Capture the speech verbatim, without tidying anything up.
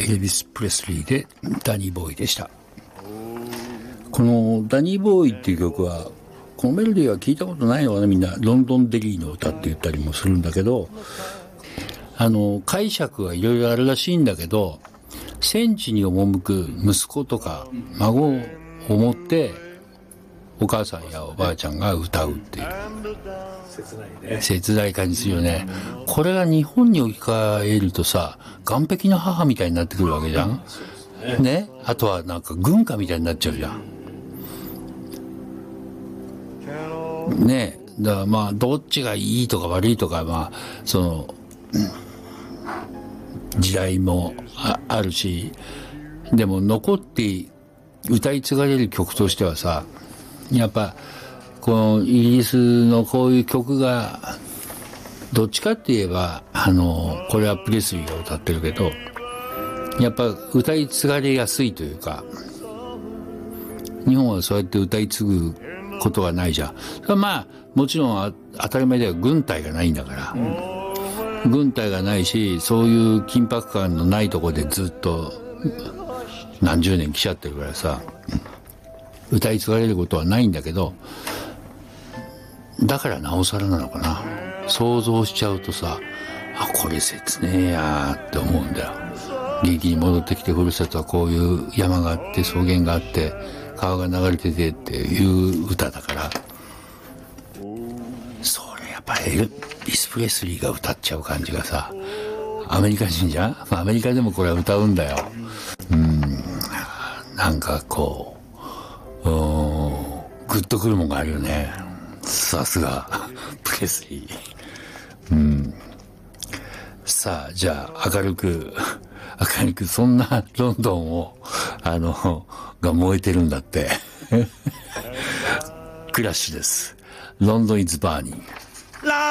エルビス・プレスリーでダニーボーイでした。このダニーボーイっていう曲は、このメロディーは聞いたことないのかな、みんな。ロンドンデリーの歌って言ったりもするんだけど、あの解釈はいろいろあるらしいんだけど、戦地に赴く息子とか孫を思ってお母さんやおばあちゃんが歌うっていう切ないね、切ない感じするよね。これが日本に置き換えるとさ、岸壁の母みたいになってくるわけじゃんね。あとはなんか軍歌みたいになっちゃうじゃんね。だからまあどっちがいいとか悪いとか、まあその時代も あ, あるし、でも残って歌い継がれる曲としてはさ、やっぱこのイギリスのこういう曲がどっちかって言えば、あのこれはプレスリーが歌ってるけど、やっぱ歌い継がれやすいというか、日本はそうやって歌い継ぐことがないじゃん。まあもちろん当たり前では軍隊がないんだから、うん、軍隊がないし、そういう緊迫感のないところでずっと何十年来ちゃってるからさ、歌い継がれることはないんだけど、だからなおさらなのかな。想像しちゃうとさ、あ、これ切ねえやーって思うんだよ。元気に戻ってきて、ふるさとはこういう山があって草原があって川が流れててっていう歌だから、それやっぱりエルビス・プレスリーが歌っちゃう感じがさ、アメリカ人じゃん、まあ、アメリカでもこれは歌うんだよ。うん、なんかこう、うん、グッとくるもんがあるよね。さすがプレスリー。うん。さあ、じゃあ明るく明るく、そんなロンドンをあのが燃えてるんだってクラッシュです。ロンドンイズバーニング。